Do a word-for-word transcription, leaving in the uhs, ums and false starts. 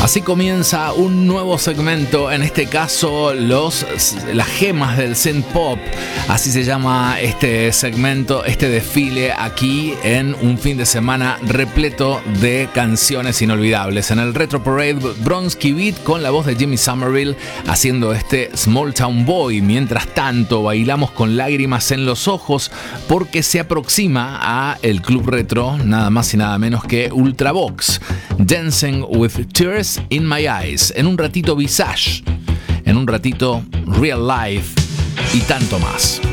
Así comienza un nuevo segmento, en este caso los, las gemas del synth pop. Así se llama este segmento, este desfile aquí en un fin de semana repleto de canciones inolvidables. En el Retro Parade, Bronski Beat con la voz de Jimmy Somerville haciendo este Small Town Boy. Mientras tanto, bailamos con lágrimas en los ojos porque se aproxima a el Club Retro nada más y nada menos que Ultravox. Dancing with Tears in My Eyes. En un ratito Visage. En un ratito Real Life. Y tanto más.